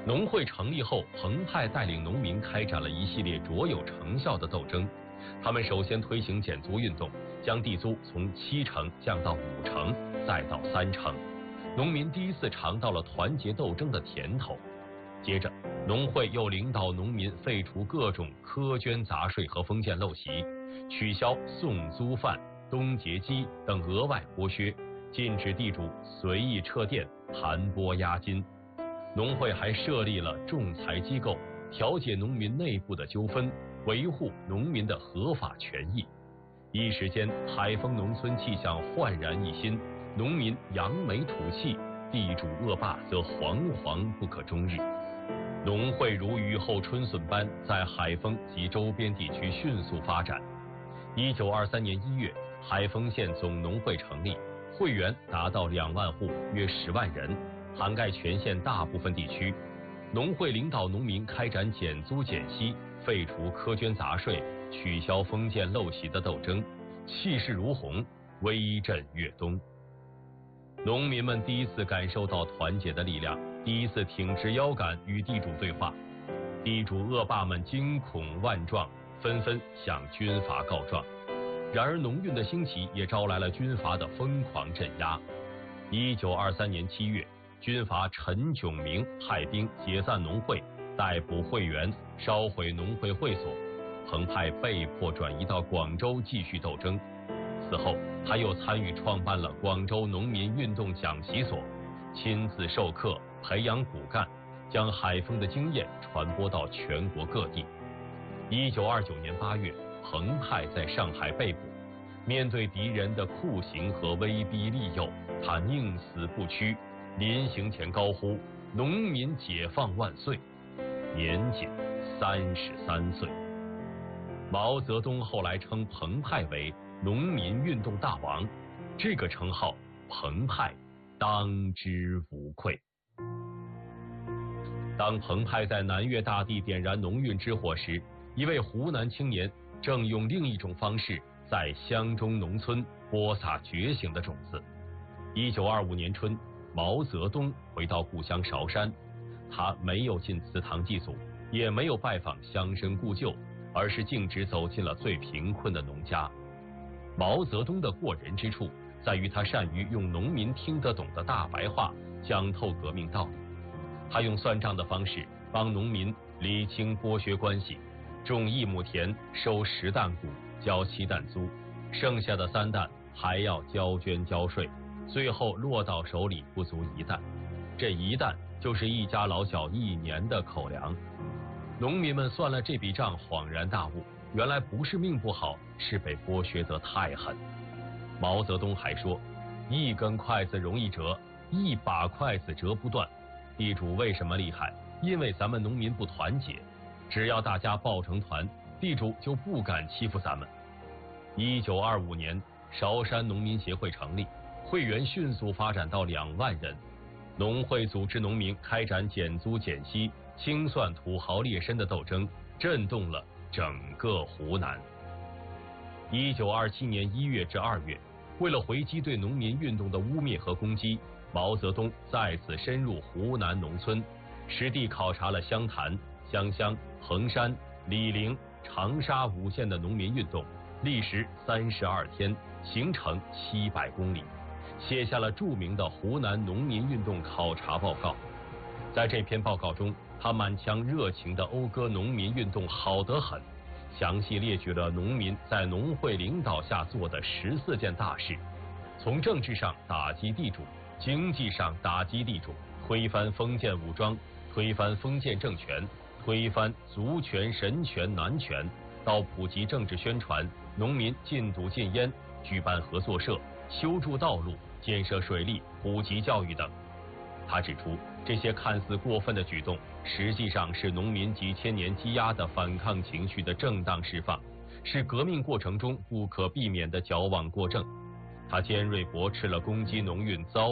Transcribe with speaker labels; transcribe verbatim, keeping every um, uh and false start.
Speaker 1: 农会成立后，彭湃带领农民开展了一系列卓有成效的斗争。他们首先推行减租运动，将地租从七成降到五成，再到三成。农民第一次尝到了团结斗争的甜头。接着，农会又领导农民废除各种苛捐杂税和封建陋习，取消送租饭、冬节鸡等额外剥削，禁止地主随意撤店、盘剥押金。农会还设立了仲裁机构，调解农民内部的纠纷，维护农民的合法权益。一时间，海丰农村气象焕然一新，农民扬眉吐气，地主恶霸则惶惶不可终日。农会如雨后春笋般在海丰及周边地区迅速发展。一九二三年一月，海丰县总农会成立，会员达到两万户，约十万人，涵盖全县大部分地区。农会领导农民开展减租减息、废除苛捐杂税、取消封建陋习的斗争，气势如虹，威震粤东。农民们第一次感受到团结的力量，第一次挺直腰杆与地主对话。地主恶霸们惊恐万状，纷纷向军阀告状。然而，农运的兴起也招来了军阀的疯狂镇压。一九二三年七月，军阀陈炯明派兵解散农会，逮捕会员，烧毁农会会所。彭湃被迫转移到广州继续斗争。此后，他又参与创办了广州农民运动讲习所，亲自授课，培养骨干，将海丰的经验传播到全国各地。一九二九年八月，彭湃在上海被捕。面对敌人的酷刑和威逼利诱，他宁死不屈，临刑前高呼“农民解放万岁”，年仅三十三岁。毛泽东后来称彭湃为农民运动大王，这个称号彭湃当之无愧。当彭湃在南粤大地点燃农运之火时，一位湖南青年正用另一种方式在乡中农村播撒觉醒的种子。一九二五年春，毛泽东回到故乡韶山，他没有进祠堂祭祖，也没有拜访乡绅故旧，而是径直走进了最贫困的农家。毛泽东的过人之处在于他善于用农民听得懂的大白话讲透革命道理。他用算账的方式帮农民理清剥削关系，种一亩田收十担谷，交七担租，剩下的三担还要交捐交税，最后落到手里不足一担，这一担就是一家老小一年的口粮。农民们算了这笔账，恍然大悟，原来不是命不好，是被剥削得太狠。毛泽东还说，一根筷子容易折，一把筷子折不断。地主为什么厉害？因为咱们农民不团结，只要大家抱成团，地主就不敢欺负咱们。一九二五年，韶山农民协会成立，会员迅速发展到两万人。农会组织农民开展减租减息、清算土豪劣绅的斗争，震动了整个湖南。一九二七年一月至二月，为了回击对农民运动的污蔑和攻击，毛泽东再次深入湖南农村，实地考察了湘潭、湘乡、衡山、醴陵、长沙五县的农民运动，历时三十二天，行程七百公里，写下了著名的《湖南农民运动考察报告》。在这篇报告中，他满腔热情地讴歌农民运动好得很，详细列举了农民在农会领导下做的十四件大事，从政治上打击地主，经济上打击地主，推翻封建武装，推翻封建政权，推翻族权、神权、男权，到普及政治宣传，农民禁赌禁烟，举办合作社，修筑道路，建设水利，普及教育等。他指出，这些看似过分的举动，实际上是农民几千年积压的反抗情绪的正当释放，是革命过程中不可避免的矫枉过正。他尖锐驳斥了攻击农运遭